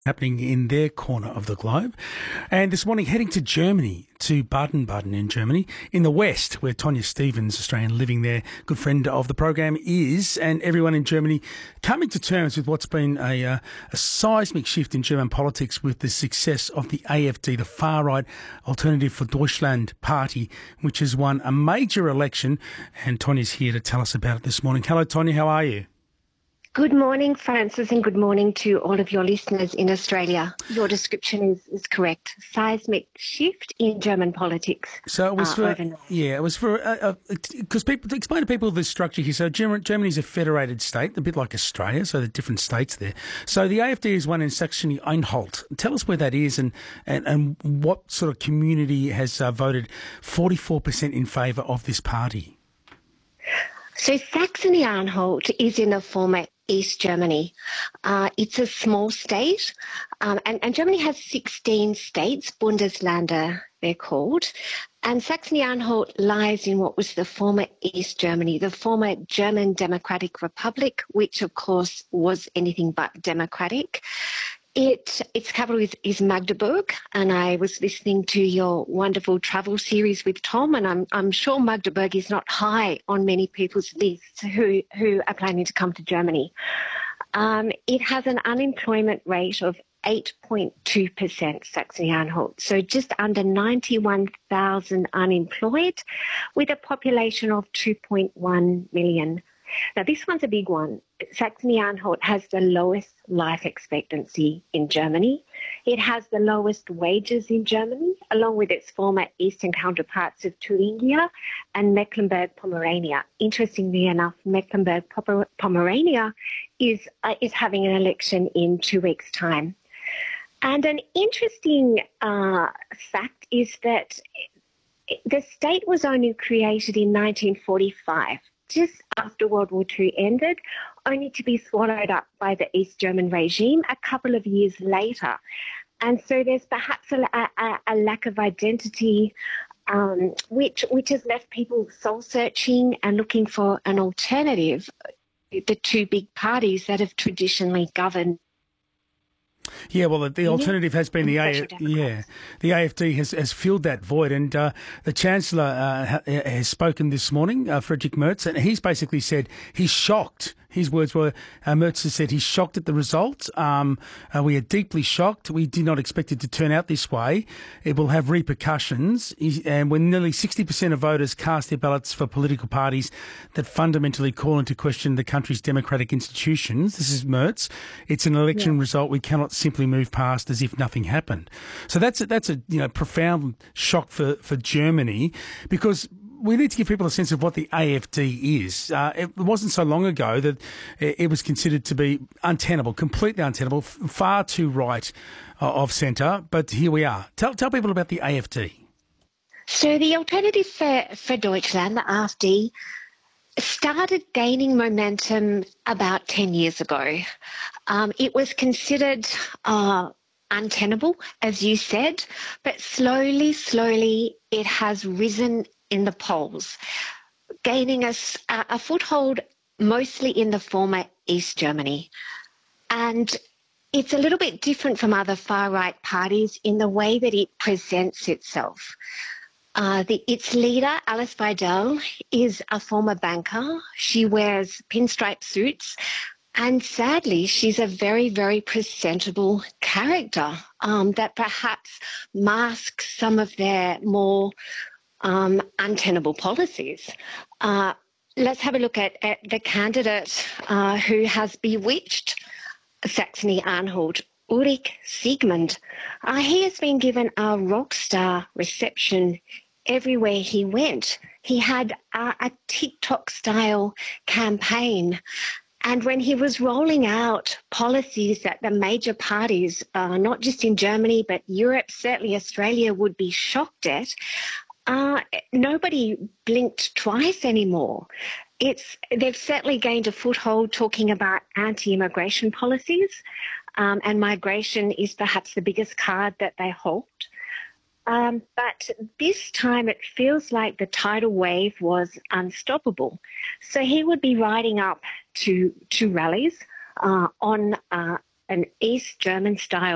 happening in their corner of the globe. And this morning, heading to Germany, to Baden-Baden in Germany, in the West, where Tonya Stevens, Australian living there, good friend of the program, is, and everyone in Germany coming to terms with what's been a seismic shift in German politics with the success of the AfD, the far-right Alternative for Deutschland party, which has won a major election. And Tonya's here to tell us about it this morning. Hello, Tonya, how are you? Good morning, Francis, and good morning to all of your listeners in Australia. Your description is correct. Seismic shift in German politics. So it was overnight. Because people explain to people the structure here. So Germany is a federated state, a bit like Australia, so the different states there. So the AfD is one in Saxony-Anhalt. Tell us where that is and what sort of community has voted 44% in favour of this party. So Saxony-Anhalt is in the former East Germany. It's a small state, and Germany has 16 states, Bundesländer they're called, and Saxony-Anhalt lies in what was the former East Germany, the former German Democratic Republic, which of course was anything but democratic. Its capital is Magdeburg, and I was listening to your wonderful travel series with Tom, and I'm sure Magdeburg is not high on many people's lists who are planning to come to Germany. It has an unemployment rate of 8.2%, Saxony-Anhalt, so just under 91,000 unemployed, with a population of 2.1 million. Now, this one's a big one. Saxony-Anhalt has the lowest life expectancy in Germany. It has the lowest wages in Germany, along with its former eastern counterparts of Thuringia and Mecklenburg-Pomerania. Interestingly enough, Mecklenburg-Pomerania is having an election in 2 weeks' time. And an interesting fact is that the state was only created in 1945. Just after World War II ended, only to be swallowed up by the East German regime a couple of years later. And so there's perhaps a lack of identity, which has left people soul-searching and looking for an alternative, the two big parties that have traditionally governed. Yeah, well, the alternative has been the AfD has filled that void, and the Chancellor has spoken this morning, Friedrich Merz, and he's basically said he's shocked. His words were, Merz has said he's shocked at the result. We are deeply shocked. We did not expect it to turn out this way. It will have repercussions. And when nearly 60% of voters cast their ballots for political parties that fundamentally call into question the country's democratic institutions, this is Merz, it's an election result we cannot simply move past as if nothing happened. So that's a profound shock for Germany, because we need to give people a sense of what the AfD is. It wasn't so long ago that it was considered to be untenable, completely untenable, far too right of centre. But here we are. Tell people about the AfD. So the Alternative for Deutschland, the AfD, started gaining momentum about 10 years ago. It was considered untenable, as you said, but slowly it has risen in the polls, gaining a foothold mostly in the former East Germany. And it's a little bit different from other far-right parties in the way that it presents itself. Its leader, Alice Weidel, is a former banker. She wears pinstripe suits, and sadly, she's a very, very presentable character that perhaps masks some of their more untenable policies. Let's have a look at the candidate who has bewitched Saxony-Anhalt, Ulrich Siegmund. He has been given a rock star reception everywhere he went. He had a TikTok-style campaign. And when he was rolling out policies that the major parties, not just in Germany, but Europe, certainly Australia, would be shocked at, nobody blinked twice anymore. They've certainly gained a foothold talking about anti-immigration policies, and migration is perhaps the biggest card that they hold. But this time it feels like the tidal wave was unstoppable. So he would be riding up to rallies on an East German style